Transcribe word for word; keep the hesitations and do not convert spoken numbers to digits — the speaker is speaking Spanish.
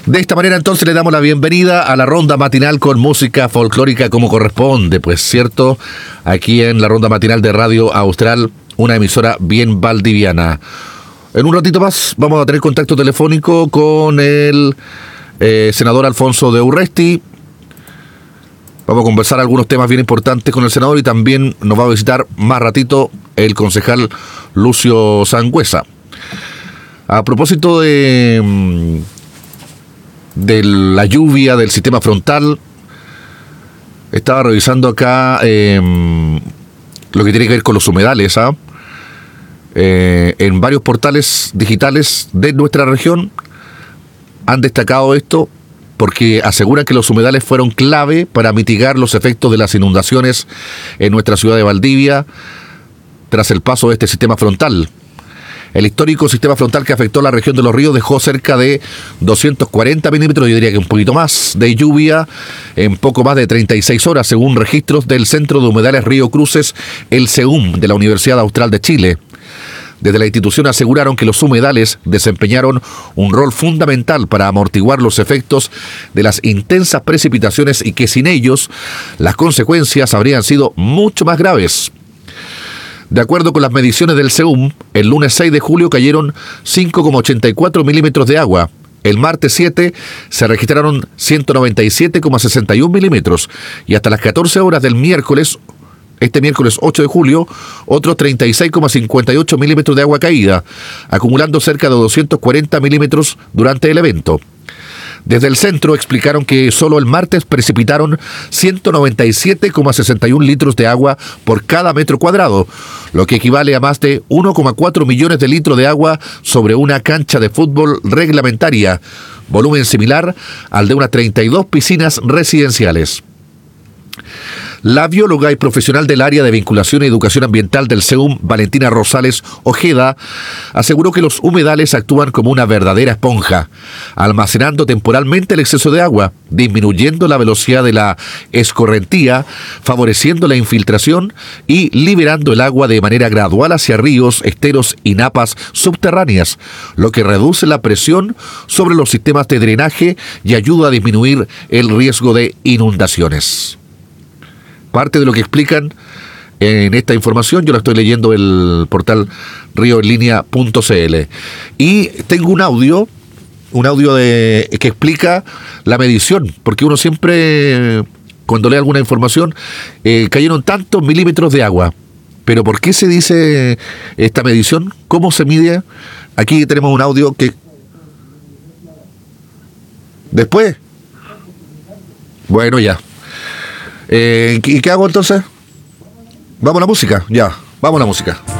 De esta manera entonces le damos la bienvenida a la ronda matinal con música folclórica como corresponde, pues cierto, aquí en la ronda matinal de Radio Austral, una emisora bien valdiviana. En un ratito más vamos a tener contacto telefónico con el eh, senador Alfonso de Urresti. Vamos a conversar algunos temas bien importantes con el senador y también nos va a visitar más ratito el concejal Lucio Sangüesa. A propósito de... de la lluvia, del sistema frontal, estaba revisando acá eh, lo que tiene que ver con los humedales, ¿ah? eh, en varios portales digitales de nuestra región han destacado esto porque aseguran que los humedales fueron clave para mitigar los efectos de las inundaciones en nuestra ciudad de Valdivia tras el paso de este sistema frontal. El histórico sistema frontal que afectó a la región de Los Ríos dejó cerca de doscientos cuarenta milímetros, yo diría que un poquito más, de lluvia en poco más de treinta y seis horas, según registros del Centro de Humedales Río Cruces, el CEUM, de la Universidad Austral de Chile. Desde la institución aseguraron que los humedales desempeñaron un rol fundamental para amortiguar los efectos de las intensas precipitaciones y que sin ellos las consecuencias habrían sido mucho más graves. De acuerdo con las mediciones del CEUM, el lunes seis de julio cayeron cinco coma ochenta y cuatro milímetros de agua. El martes siete se registraron ciento noventa y siete coma sesenta y uno milímetros. Y hasta las catorce horas del miércoles, este miércoles ocho de julio, otros treinta y seis coma cincuenta y ocho milímetros de agua caída, acumulando cerca de doscientos cuarenta milímetros durante el evento. Desde el centro explicaron que solo el martes precipitaron ciento noventa y siete coma sesenta y uno litros de agua por cada metro cuadrado, lo que equivale a más de uno coma cuatro millones de litros de agua sobre una cancha de fútbol reglamentaria, volumen similar al de unas treinta y dos piscinas residenciales. La bióloga y profesional del área de vinculación y educación ambiental del CEUM, Valentina Rosales Ojeda, aseguró que los humedales actúan como una verdadera esponja, almacenando temporalmente el exceso de agua, disminuyendo la velocidad de la escorrentía, favoreciendo la infiltración y liberando el agua de manera gradual hacia ríos, esteros y napas subterráneas, lo que reduce la presión sobre los sistemas de drenaje y ayuda a disminuir el riesgo de inundaciones. Parte de lo que explican en esta información, yo la estoy leyendo en el portal río en línea punto c l. Y tengo un audio, un audio de, que explica la medición, porque uno siempre, cuando lee alguna información, eh, cayeron tantos milímetros de agua. Pero ¿por qué se dice esta medición? ¿Cómo se mide? Aquí tenemos un audio que... ¿Después? Bueno, ya. Eh, ¿Y qué hago entonces? ¿Vamos a la música? Ya, vamos a la música.